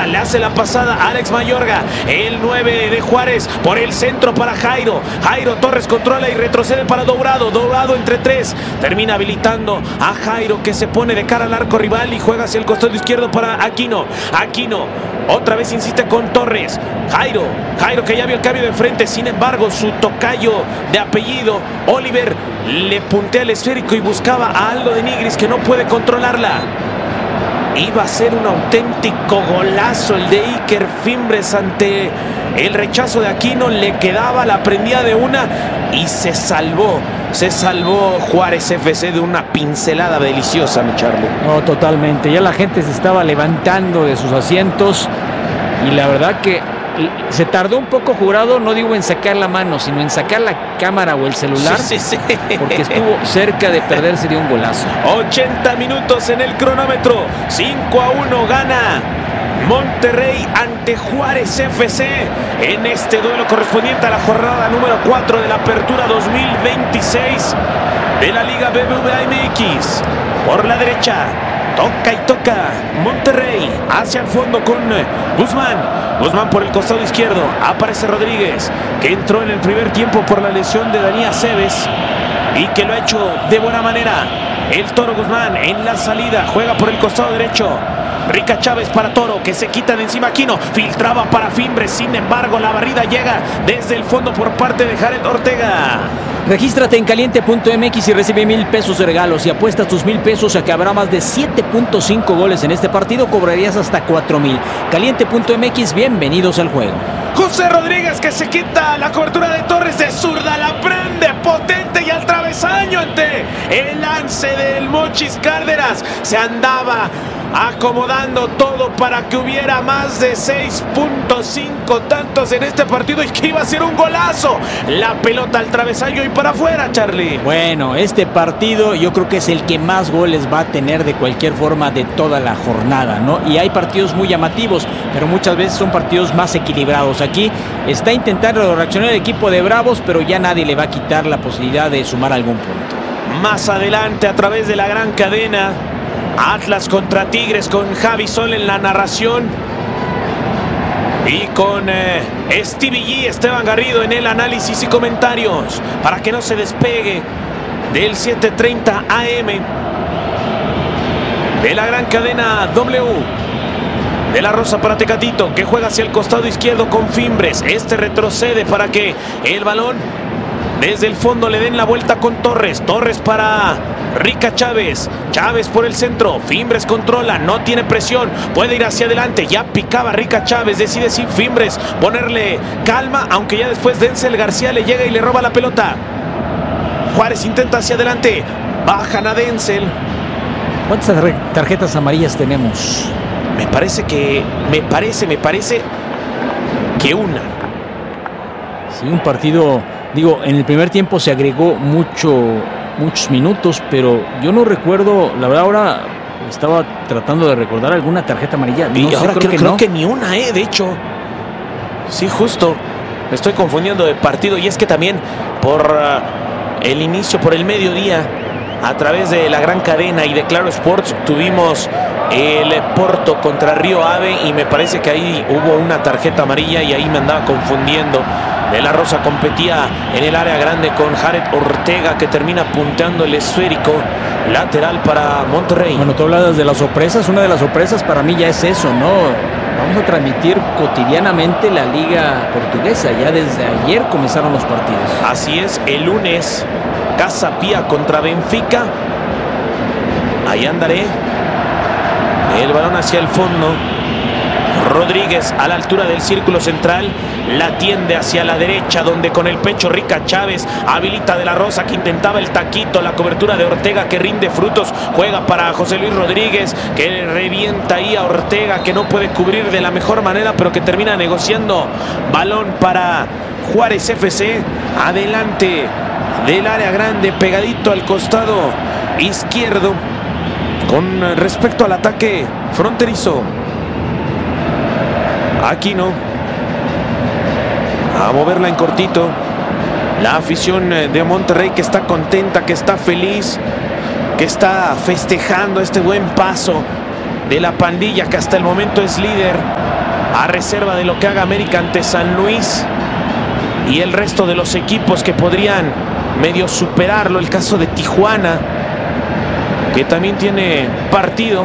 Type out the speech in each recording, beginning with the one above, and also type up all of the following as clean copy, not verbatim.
le hace la pasada a Alex Mayorga, el 9 de Juárez, por el centro para Jairo. Torres controla y retrocede para Dourado. Dourado entre tres, termina habilitando a Jairo, que se pone de cara al arco rival y juega hacia el costado izquierdo para Aquino. Otra vez insiste con Torres. Jairo que ya vio el cambio de frente. Sin embargo, su tocayo de apellido, Oliver, le puntea el esférico y buscaba a Aldo de Nigris, que no puede controlarla. Iba a ser un auténtico golazo el de Iker Fimbres ante el rechazo de Aquino. Le quedaba la prendida de una y se salvó Juárez FC de una pincelada deliciosa, mi Charlie. No, totalmente. Ya la gente se estaba levantando de sus asientos y la verdad que se tardó un poco Jurado, no digo en sacar la mano, sino en sacar la cámara o el celular, sí. porque estuvo cerca de perderse de un golazo. 80 minutos en el cronómetro. 5-1 gana Monterrey ante Juárez FC en este duelo correspondiente a la jornada número 4 de la Apertura 2026 de la Liga BBVA MX. Por la derecha toca Monterrey hacia el fondo con Guzmán por el costado izquierdo. Aparece Rodríguez, que entró en el primer tiempo por la lesión de Dani Aceves y que lo ha hecho de buena manera. El Toro Guzmán en la salida juega por el costado derecho. Rica Chávez para Toro, que se quita de encima Aquino. Filtraba para Fimbres, sin embargo la barrida llega desde el fondo por parte de Jared Ortega. Regístrate en caliente.mx y recibe 1,000 pesos de regalos. Si apuestas tus 1,000 pesos a que habrá más de 7.5 goles en este partido, cobrarías hasta 4,000. Caliente.mx, bienvenidos al juego. José Rodríguez, que se quita la cobertura de Torres de zurda, la prende potente y al travesaño ante el lance del Mochis Cárdenas. Se andaba acomodando todo para que hubiera más de 6.5 tantos en este partido y que iba a ser un golazo. La pelota al travesaño y para afuera, Charlie. Bueno, este partido yo creo que es el que más goles va a tener de cualquier forma de toda la jornada, ¿no? Y hay partidos muy llamativos, pero muchas veces son partidos más equilibrados. Aquí está intentando reaccionar el equipo de Bravos, pero ya nadie le va a quitar la posibilidad de sumar algún punto. Más adelante, a través de la gran cadena, Atlas contra Tigres, con Javi Sol en la narración y con Stevie G, Esteban Garrido en el análisis y comentarios, para que no se despegue del 7:30 AM de la gran cadena W. De la Rosa para Tecatito, que juega hacia el costado izquierdo con Fimbres. Este retrocede para que el balón desde el fondo le den la vuelta con Torres. Torres para Rica Chávez. Chávez por el centro. Fimbres controla, no tiene presión. Puede ir hacia adelante. Ya picaba Rica Chávez. Decide sin Fimbres ponerle calma, aunque ya después Denzel García le llega y le roba la pelota. Juárez intenta hacia adelante. Bajan a Denzel. ¿Cuántas tarjetas amarillas tenemos? Me parece que una. Sí, un partido, digo, en el primer tiempo se agregó muchos minutos, pero yo no recuerdo, la verdad ahora estaba tratando de recordar alguna tarjeta amarilla. Y ahora creo que ni una, de hecho. Sí, justo. Me estoy confundiendo de partido y es que también por el inicio, por el mediodía, a través de la gran cadena y de Claro Sports, tuvimos el Porto contra Río Ave y me parece que ahí hubo una tarjeta amarilla y ahí me andaba confundiendo. De la Rosa competía en el área grande con Jared Ortega, que termina punteando el esférico lateral para Monterrey. Bueno, tú hablas de las sorpresas. Una de las sorpresas para mí ya es eso, ¿no? Vamos a transmitir cotidianamente la Liga Portuguesa. Ya desde ayer comenzaron los partidos. Así es, el lunes Casa Pía contra Benfica. Ahí andaré. El balón hacia el fondo. Rodríguez a la altura del círculo central, la tiende hacia la derecha, donde con el pecho Rica Chávez habilita De la Rosa, que intentaba el taquito, la cobertura de Ortega que rinde frutos, juega para José Luis Rodríguez, que revienta ahí a Ortega, que no puede cubrir de la mejor manera, pero que termina negociando. Balón para Juárez FC, adelante del área grande, pegadito al costado izquierdo, con respecto al ataque fronterizo. Aquino a moverla en cortito. La afición de Monterrey, que está contenta, que está feliz, que está festejando este buen paso de la pandilla, que hasta el momento es líder a reserva de lo que haga América ante San Luis y el resto de los equipos que podrían medio superarlo. El caso de Tijuana, que también tiene partido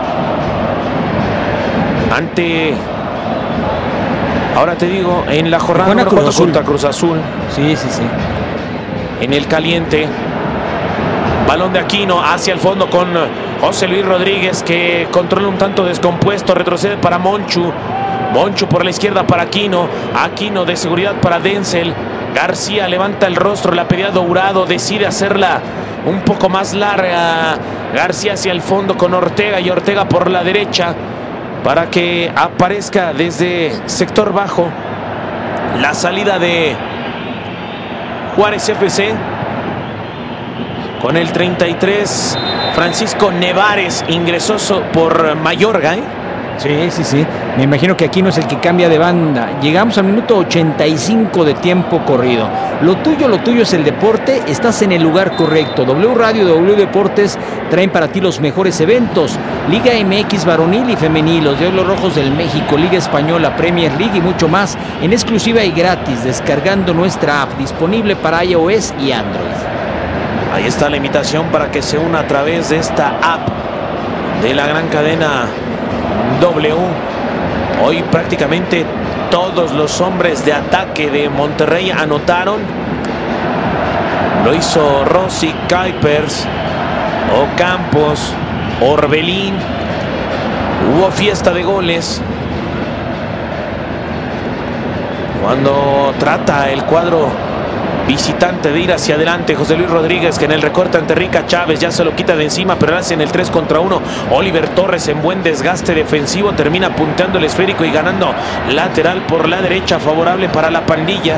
ante, ahora te digo, en la jornada número 4 contra Cruz Azul. Sí. En el caliente. Balón de Aquino hacia el fondo con José Luis Rodríguez, que controla un tanto descompuesto. Retrocede para Monchu. Monchu por la izquierda para Aquino. Aquino de seguridad para Denzel. García levanta el rostro, la pedía Dourado. Decide hacerla un poco más larga. García hacia el fondo con Ortega, y Ortega por la derecha para que aparezca desde sector bajo la salida de Juárez FC. Con el 33, Francisco Nevares ingresó por Mayorga, ¿eh? Sí. Me imagino que Aquino es el que cambia de banda. Llegamos al minuto 85 de tiempo corrido. Lo tuyo es el deporte. Estás en el lugar correcto. W Radio, W Deportes traen para ti los mejores eventos. Liga MX varonil y femenil, los Diablos Rojos del México, Liga Española, Premier League y mucho más en exclusiva y gratis, descargando nuestra app, disponible para iOS y Android. Ahí está la invitación para que se una a través de esta app de la gran cadena W. Hoy prácticamente todos los hombres de ataque de Monterrey anotaron. Lo hizo Rossi, Kuipers, Ocampos, Orbelín. Hubo fiesta de goles. Cuando trata el cuadro visitante de ir hacia adelante, José Luis Rodríguez, que en el recorte ante Rica Chávez ya se lo quita de encima, pero hace en el 3 contra 1. Oliver Torres en buen desgaste defensivo termina punteando el esférico y ganando lateral por la derecha, favorable para la pandilla,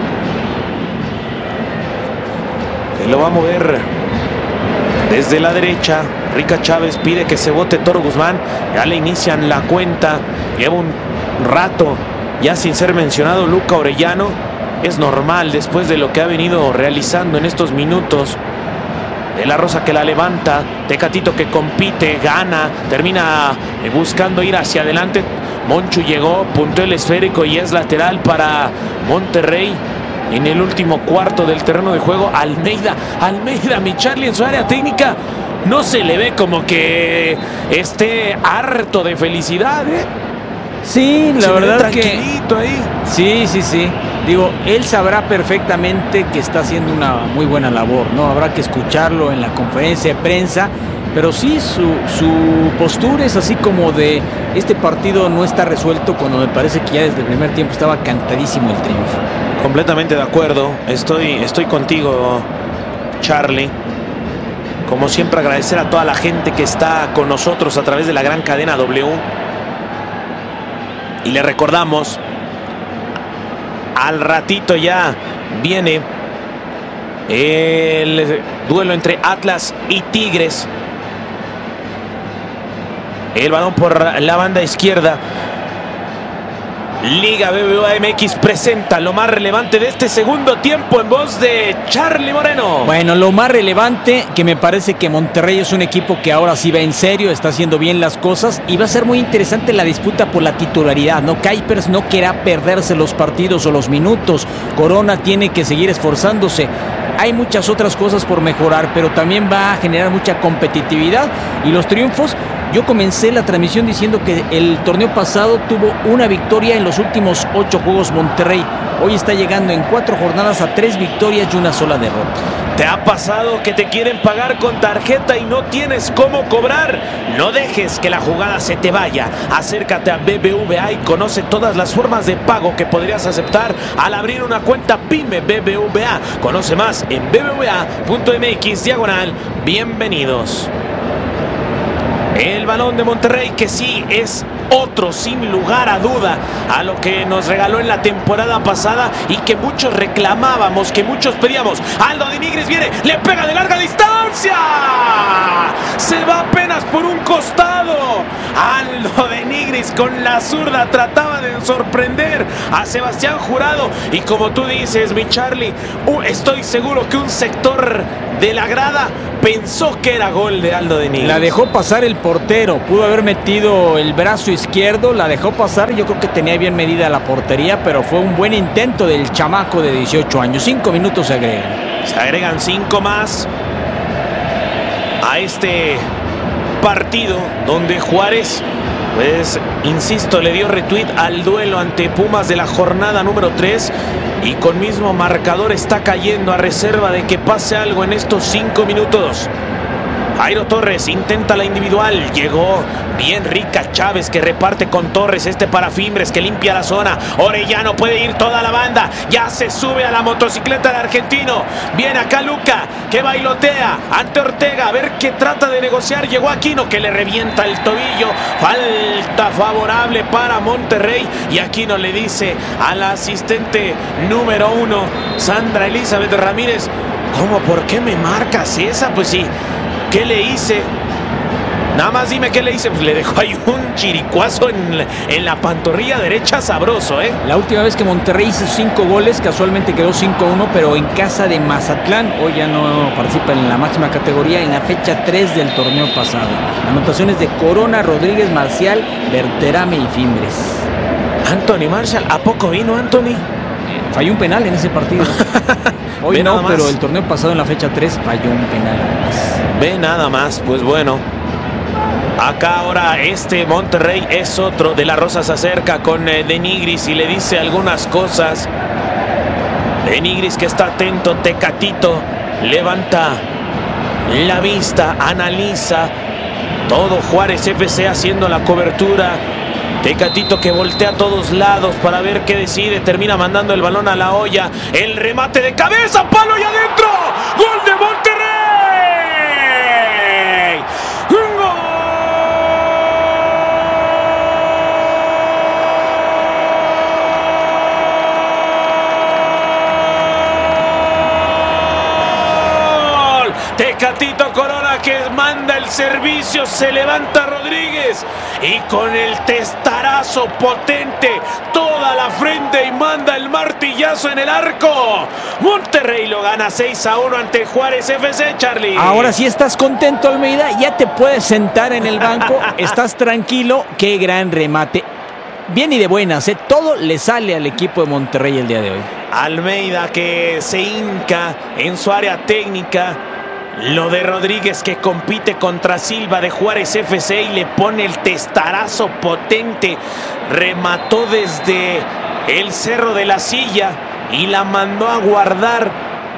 que lo va a mover desde la derecha. Rica Chávez pide que se bote Toro Guzmán. Ya le inician la cuenta. Lleva un rato ya sin ser mencionado Luca Orellano. Es normal después de lo que ha venido realizando en estos minutos. De la Rosa que la levanta. Tecatito que compite, gana, termina buscando ir hacia adelante. Monchu llegó, punteó el esférico y es lateral para Monterrey. En el último cuarto del terreno de juego, Almeida, mi Charlie en su área técnica. No se le ve como que esté harto de felicidad, ¿eh? Sí, la verdad que tranquilito ahí. Sí. Digo, él sabrá perfectamente que está haciendo una muy buena labor, ¿no? Habrá que escucharlo en la conferencia de prensa, pero sí, su postura es así como de este partido no está resuelto, cuando me parece que ya desde el primer tiempo estaba cantadísimo el triunfo. Completamente de acuerdo, estoy contigo, Charlie. Como siempre, agradecer a toda la gente que está con nosotros a través de la gran cadena W. Y le recordamos, al ratito ya viene el duelo entre Atlas y Tigres. El balón por la banda izquierda. Liga BBVA MX presenta lo más relevante de este segundo tiempo en voz de Charlie Moreno. Bueno, lo más relevante, que me parece que Monterrey es un equipo que ahora sí va en serio, está haciendo bien las cosas y va a ser muy interesante la disputa por la titularidad, ¿no? Kuipers no querrá perderse los partidos o los minutos. Corona tiene que seguir esforzándose. Hay muchas otras cosas por mejorar, pero también va a generar mucha competitividad y los triunfos. Yo comencé la transmisión diciendo que el torneo pasado tuvo una victoria en los últimos 8 juegos Monterrey. Hoy está llegando en 4 jornadas a 3 victorias y una sola derrota. ¿Te ha pasado que te quieren pagar con tarjeta y no tienes cómo cobrar? No dejes que la jugada se te vaya. Acércate a BBVA y conoce todas las formas de pago que podrías aceptar al abrir una cuenta PYME BBVA. Conoce más en bbva.mx/bienvenidos. El balón de Monterrey, que sí es otro sin lugar a duda a lo que nos regaló en la temporada pasada y que muchos reclamábamos, que muchos pedíamos. Aldo de Nigris viene, le pega de larga distancia. distancia. Se va apenas por un costado. Aldo de Nigris con la zurda trataba de sorprender a Sebastián Jurado. Y como tú dices, mi Charlie, estoy seguro que un sector de la grada pensó que era gol de Aldo de Nigris. La dejó pasar el portero. Pudo haber metido el brazo izquierdo. La dejó pasar. Yo creo que tenía bien medida la portería, pero fue un buen intento del chamaco de 18 años. 5 minutos se agregan. Se agregan 5 más a este partido donde Juárez, pues insisto, le dio retweet al duelo ante Pumas de la jornada número 3 y con mismo marcador está cayendo a reserva de que pase algo en estos 5 minutos. Jairo Torres intenta la individual, llegó bien Rica Chávez que reparte con Torres, para Fimbres que limpia la zona. Orellano puede ir toda la banda, ya se sube a la motocicleta del argentino. Viene acá Luca que bailotea ante Ortega, a ver qué trata de negociar. Llegó Aquino que le revienta el tobillo. Falta favorable para Monterrey y Aquino le dice a la asistente número 1, Sandra Elizabeth Ramírez: ¿cómo? ¿Por qué me marcas esa? Pues sí, ¿qué le hice? Nada más dime qué le hice. Pues le dejó ahí un chiricuazo en la pantorrilla derecha sabroso, ¿eh? La última vez que Monterrey hizo 5 goles, casualmente quedó 5-1, pero en casa de Mazatlán. Hoy ya no participa en la máxima categoría en la fecha 3 del torneo pasado. Anotaciones de Corona, Rodríguez, Marcial, Berterame y Fimbres. Anthony Marshall, ¿a poco vino Anthony? Falló un penal en ese partido. Hoy no, pero el torneo pasado en la fecha 3 falló un penal además. Ve nada más, pues bueno. Acá ahora Monterrey es otro. De la Rosa se acerca con de Nigris y le dice algunas cosas. De Nigris que está atento, Tecatito levanta la vista, analiza todo Juárez FC haciendo la cobertura. Tecatito que voltea a todos lados para ver qué decide. Termina mandando el balón a la olla. El remate de cabeza, palo y adentro. ¡Gol de Monterrey! Tecatito Corona que manda el servicio, se levanta Rodríguez y con el testarazo potente toda la frente y manda el martillazo en el arco. Monterrey lo gana 6-1 ante Juárez FC, Charlie. Ahora sí estás contento, Almeida, ya te puedes sentar en el banco, estás tranquilo. Qué gran remate. Bien y de buenas, todo le sale al equipo de Monterrey el día de hoy. Almeida que se hinca en su área técnica. Lo de Rodríguez que compite contra Silva de Juárez FC y le pone el testarazo potente. Remató desde el Cerro de la Silla y la mandó a guardar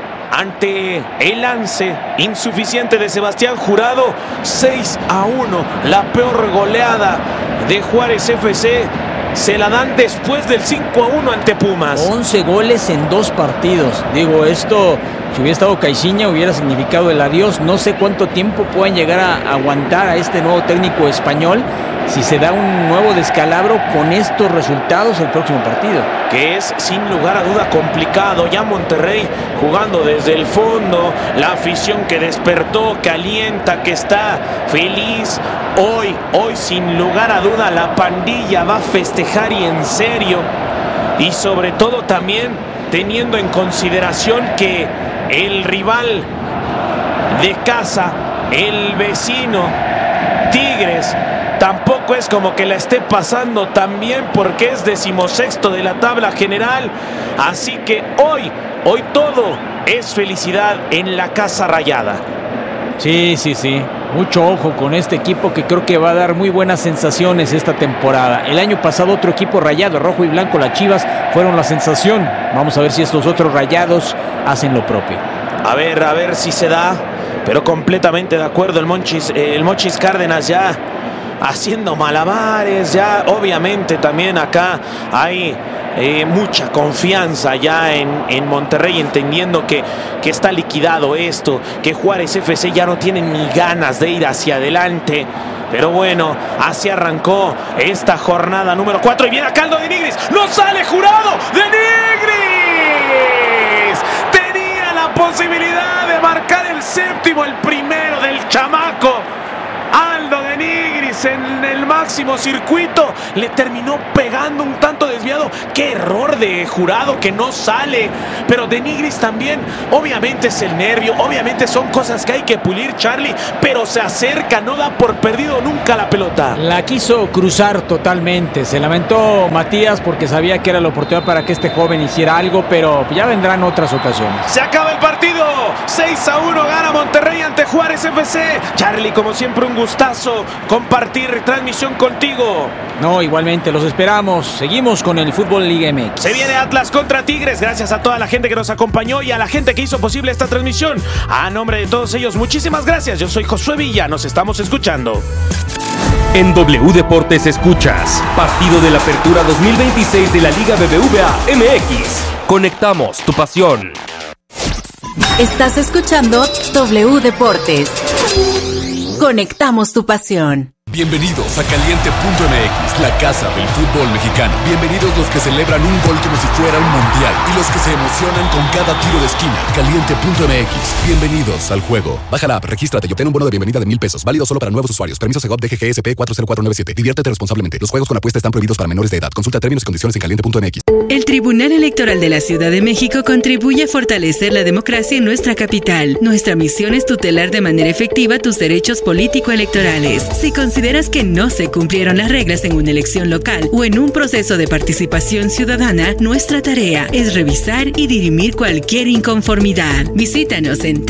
ante el lance insuficiente de Sebastián Jurado. 6-1, la peor goleada de Juárez FC. Se la dan después del 5-1 ante Pumas. 11 goles en 2 partidos. Digo, esto, si hubiera estado Caixinha, hubiera significado el adiós. No sé cuánto tiempo puedan llegar a aguantar a este nuevo técnico español si se da un nuevo descalabro con estos resultados el próximo partido. Que es sin lugar a duda complicado. Ya Monterrey jugando desde el fondo. La afición que despertó, que alienta, que está feliz. Hoy sin lugar a duda la pandilla va a festejar y en serio. Y sobre todo también teniendo en consideración que el rival de casa, el vecino Tigres, tampoco es como que la esté pasando tan bien porque es 16º de la tabla general. Así que hoy todo es felicidad en la Casa Rayada. Sí. Mucho ojo con este equipo que creo que va a dar muy buenas sensaciones esta temporada. El año pasado otro equipo rayado, rojo y blanco, las Chivas, fueron la sensación. Vamos a ver si estos otros rayados hacen lo propio. A ver si se da, pero completamente de acuerdo el Mochis Cárdenas ya haciendo malabares, ya obviamente también acá hay mucha confianza ya en Monterrey, entendiendo que está liquidado esto, que Juárez FC ya no tiene ni ganas de ir hacia adelante. Pero bueno, así arrancó esta jornada número 4 y viene acá Aldo de Nigris. ¡No sale Jurado! ¡De Nigris! Tenía la la posibilidad de marcar el séptimo, el primero del chamaco Aldo de Nigris en el máximo circuito. Le terminó pegando un tanto desviado. Qué error de Jurado que no sale. Pero de Nigris también, obviamente es el nervio, obviamente son cosas que hay que pulir, Charlie, pero se acerca, no da por perdido nunca la pelota. La quiso cruzar totalmente. Se lamentó Matías porque sabía que era la oportunidad para que este joven hiciera algo, pero ya vendrán otras ocasiones. Se acaba el partido. 6-1 gana Monterrey ante Juárez FC. Charlie, como siempre, un gustazo compartir transmisión contigo. No, igualmente, los esperamos. Seguimos con el Fútbol Liga MX. Se viene Atlas contra Tigres. Gracias a toda la gente que nos acompañó y a la gente que hizo posible esta transmisión. A nombre de todos ellos, muchísimas gracias. Yo soy Josué Villa. Nos estamos escuchando. En W Deportes escuchas partido de la Apertura 2026 de la Liga BBVA MX. Conectamos tu pasión. Estás escuchando W Deportes. Conectamos tu pasión. Bienvenidos a Caliente.mx, la casa del fútbol mexicano. Bienvenidos los que celebran un gol como si fuera un mundial y los que se emocionan con cada tiro de esquina. Caliente.mx, bienvenidos al juego. Baja la app, regístrate y obtén un bono de bienvenida de 1,000 pesos. Válido solo para nuevos usuarios. Permiso Segov DGGSP 40497. Diviértete responsablemente. Los juegos con apuesta están prohibidos para menores de edad. Consulta términos y condiciones en Caliente.mx. El Tribunal Electoral de la Ciudad de México contribuye a fortalecer la democracia en nuestra capital. Nuestra misión es tutelar de manera efectiva tus derechos político-electorales. Si consideras que no se cumplieron las reglas en una elección local o en un proceso de participación ciudadana, nuestra tarea es revisar y dirimir cualquier inconformidad. Visítanos en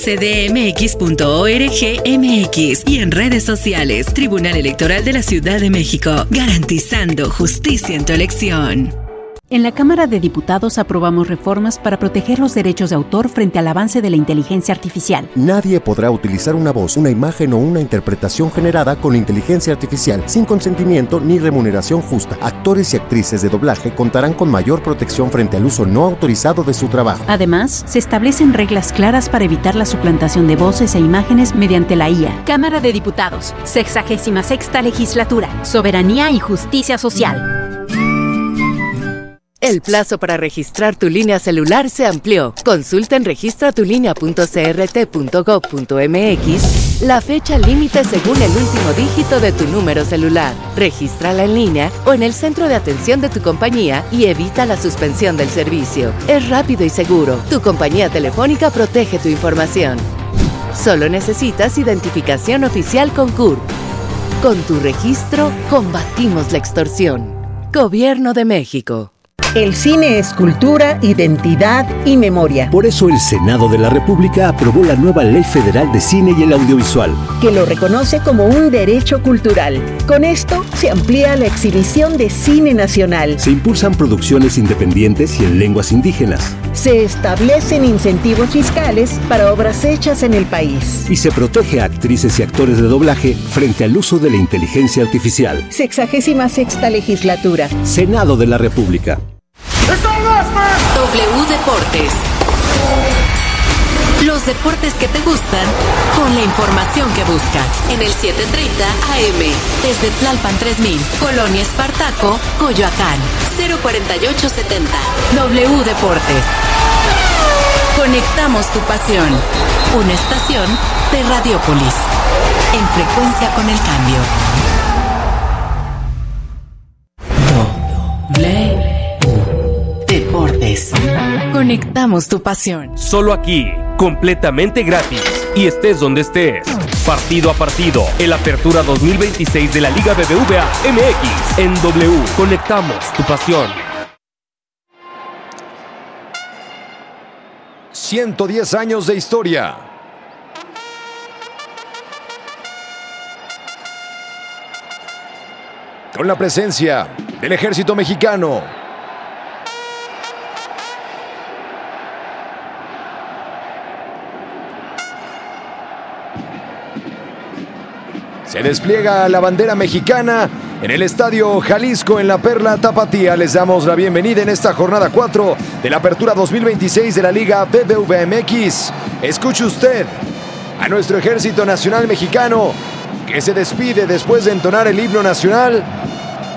tsdmx.org.mx y en redes sociales. Tribunal Electoral de la Ciudad de México, garantizando justicia en tu elección. En la Cámara de Diputados aprobamos reformas para proteger los derechos de autor frente al avance de la inteligencia artificial. Nadie podrá utilizar una voz, una imagen o una interpretación generada con inteligencia artificial sin consentimiento ni remuneración justa. Actores y actrices de doblaje contarán con mayor protección frente al uso no autorizado de su trabajo. Además, se establecen reglas claras para evitar la suplantación de voces e imágenes mediante la IA. Cámara de Diputados, 66ª Legislatura, Soberanía y Justicia Social. El plazo para registrar tu línea celular se amplió. Consulta en registratulinea.crt.gov.mx la fecha límite según el último dígito de tu número celular. Regístrala en línea o en el centro de atención de tu compañía y evita la suspensión del servicio. Es rápido y seguro. Tu compañía telefónica protege tu información. Solo necesitas identificación oficial con CURP. Con tu registro, combatimos la extorsión. Gobierno de México. El cine es cultura, identidad y memoria. Por eso el Senado de la República aprobó la nueva Ley Federal de Cine y el Audiovisual, que lo reconoce como un derecho cultural. Con esto se amplía la exhibición de cine nacional. Se impulsan producciones independientes y en lenguas indígenas. Se establecen incentivos fiscales para obras hechas en el país. Y se protege a actrices y actores de doblaje frente al uso de la inteligencia artificial. 66ª Legislatura. Senado de la República. W Deportes. Los deportes que te gustan con la información que buscas. En el 730 AM. Desde Tlalpan 3000, Colonia Espartaco, Coyoacán. 04870. W Deportes. Conectamos tu pasión. Una estación de Radiopolis. En frecuencia con el cambio. Deportes. Conectamos tu pasión. Solo aquí, completamente gratis y estés donde estés. Partido a partido, el Apertura 2026 de la Liga BBVA MX. En W, conectamos tu pasión. 110 años de historia. Con la presencia del ejército mexicano. Se despliega la bandera mexicana en el Estadio Jalisco en la Perla Tapatía. Les damos la bienvenida en esta jornada 4 de la Apertura 2026 de la Liga BBVA MX. Escuche usted a nuestro Ejército Nacional Mexicano que se despide después de entonar el himno nacional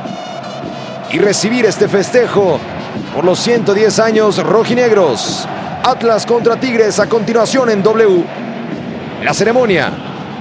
y recibir este festejo por los 110 años rojinegros Atlas contra Tigres a continuación en W. La ceremonia.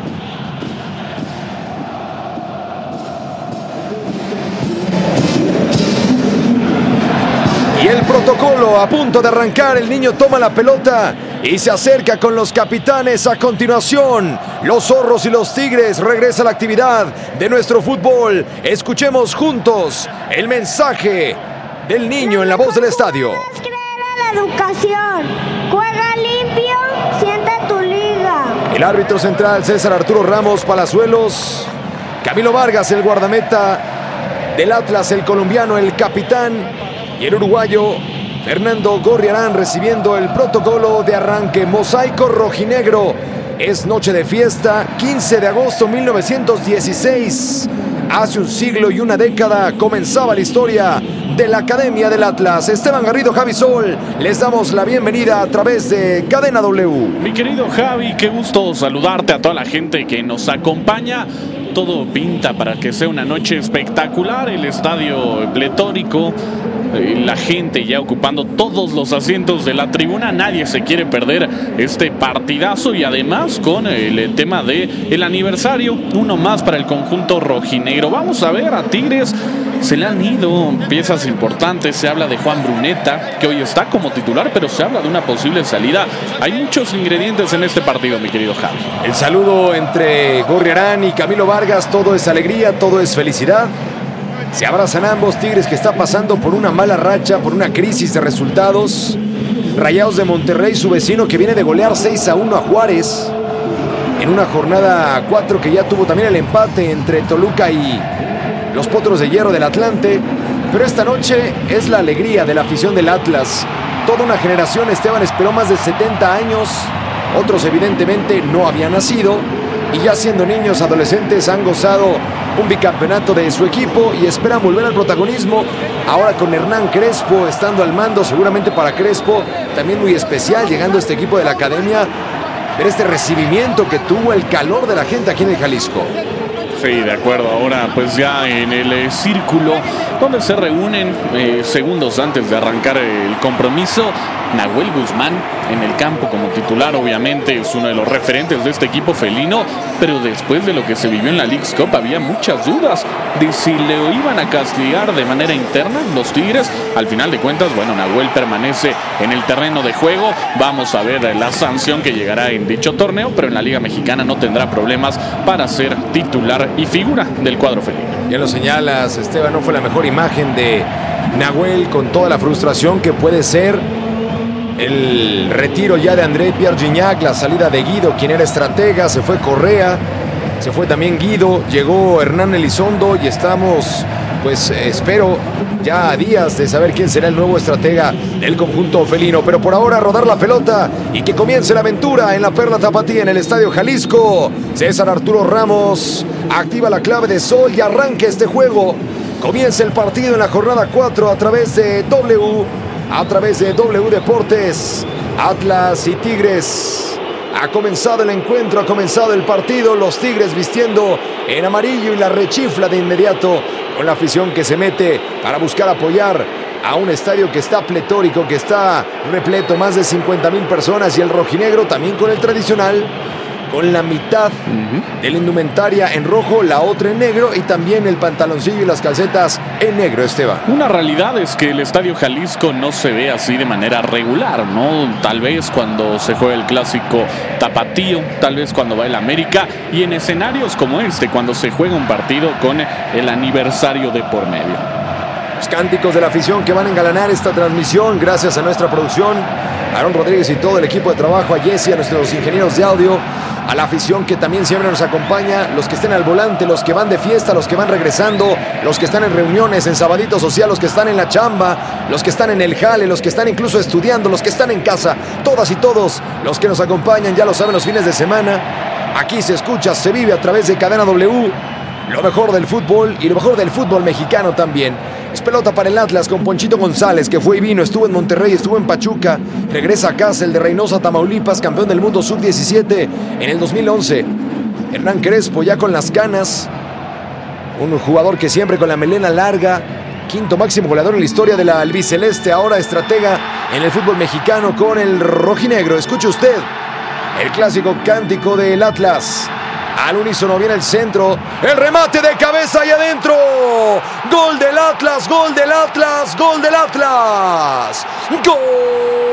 Y el protocolo a punto de arrancar. El niño toma la pelota y se acerca con los capitanes. A continuación, los zorros y los tigres. Regresa a la actividad de nuestro fútbol. Escuchemos juntos el mensaje del niño en la voz del estadio. La educación. Juega limpio, siente tu liga. El árbitro central, César Arturo Ramos Palazuelos. Camilo Vargas, el guardameta del Atlas, el colombiano, el capitán. Y el uruguayo Fernando Gorriarán recibiendo el protocolo de arranque. Mosaico rojinegro. Es noche de fiesta, 15 de agosto 1916. Hace un siglo y una década comenzaba la historia de la Academia del Atlas. Esteban Garrido, Javi Sol, les damos la bienvenida a través de Cadena W. Mi querido Javi, qué gusto saludarte, a toda la gente que nos acompaña. Todo pinta para que sea una noche espectacular. El estadio pletórico, la gente ya ocupando todos los asientos de la tribuna. Nadie se quiere perder este partidazo, y además con el tema del aniversario, uno más para el conjunto rojinegro. Vamos a ver a Tigres. Se le han ido piezas importantes. Se habla de Juan Bruneta, que hoy está como titular, pero se habla de una posible salida. Hay muchos ingredientes en este partido, mi querido Javi. El saludo entre Gorriarán y Camilo Vargas. Todo es alegría, todo es felicidad. Se abrazan ambos. Tigres, que está pasando por una mala racha, por una crisis de resultados. Rayados de Monterrey, su vecino, que viene de golear 6-1 a Juárez en una jornada 4 que ya tuvo también el empate entre Toluca y los Potros de Hierro del Atlante. Pero esta noche es la alegría de la afición del Atlas. Toda una generación, Esteban, esperó más de 70 años. Otros evidentemente no habían nacido, y ya siendo niños, adolescentes, han gozado un bicampeonato de su equipo y esperan volver al protagonismo. Ahora con Hernán Crespo estando al mando, seguramente para Crespo también muy especial, llegando a este equipo de la Academia, ver este recibimiento que tuvo, el calor de la gente aquí en el Jalisco. Sí, de acuerdo. Ahora pues ya en el círculo donde se reúnen segundos antes de arrancar el compromiso. Nahuel Guzmán en el campo como titular, obviamente es uno de los referentes de este equipo felino, pero después de lo que se vivió en la Leagues Cup había muchas dudas de si le iban a castigar de manera interna los Tigres. Al final de cuentas, bueno, Nahuel permanece en el terreno de juego. Vamos a ver la sanción que llegará en dicho torneo, pero en la Liga Mexicana no tendrá problemas para ser titular y figura del cuadro felino. Ya lo señalas, Esteban, no fue la mejor imagen de Nahuel, con toda la frustración que puede ser el retiro ya de André Pierre Gignac, la salida de Guido, quien era estratega. Se fue Correa, se fue también Guido, llegó Hernán Elizondo y estamos, pues espero, ya a días de saber quién será el nuevo estratega del conjunto felino. Pero por ahora, rodar la pelota y que comience la aventura en la Perla Tapatía, en el Estadio Jalisco. César Arturo Ramos activa la clave de sol y arranca este juego. Comienza el partido en la jornada 4 a través de W Deportes. Atlas y Tigres. Ha comenzado el encuentro, ha comenzado el partido. Los Tigres vistiendo en amarillo y la rechifla de inmediato con la afición que se mete para buscar apoyar a un estadio que está pletórico, que está repleto, más de 50,000 personas, y el rojinegro también con el tradicional, con la mitad de la indumentaria en rojo, la otra en negro, y también el pantaloncillo y las calcetas en negro, Esteban. Una realidad es que el Estadio Jalisco no se ve así de manera regular, ¿no? Tal vez cuando se juega el clásico tapatío, tal vez cuando va el América, y en escenarios como este, cuando se juega un partido con el aniversario de por medio. Los cánticos de la afición que van a engalanar esta transmisión, gracias a nuestra producción, Aaron Rodríguez y todo el equipo de trabajo, a Jesse, a nuestros ingenieros de audio, a la afición que también siempre nos acompaña, los que estén al volante, los que van de fiesta, los que van regresando, los que están en reuniones, en sabadito social, los que están en la chamba, los que están en el jale, los que están incluso estudiando, los que están en casa, todas y todos los que nos acompañan, ya lo saben, los fines de semana. Aquí se escucha, se vive a través de Cadena W, lo mejor del fútbol y lo mejor del fútbol mexicano también. Es pelota para el Atlas con Ponchito González, que fue y vino, estuvo en Monterrey, estuvo en Pachuca, regresa a casa, el de Reynosa, Tamaulipas, campeón del mundo sub-17 en el 2011. Hernán Crespo ya con las canas, un jugador que siempre con la melena larga, quinto máximo goleador en la historia de la albiceleste, ahora estratega en el fútbol mexicano con el rojinegro. Escuche usted el clásico cántico del Atlas. Al unísono viene el centro, el remate de cabeza y adentro. Gol del Atlas, gol del Atlas, gol del Atlas. ¡Gol!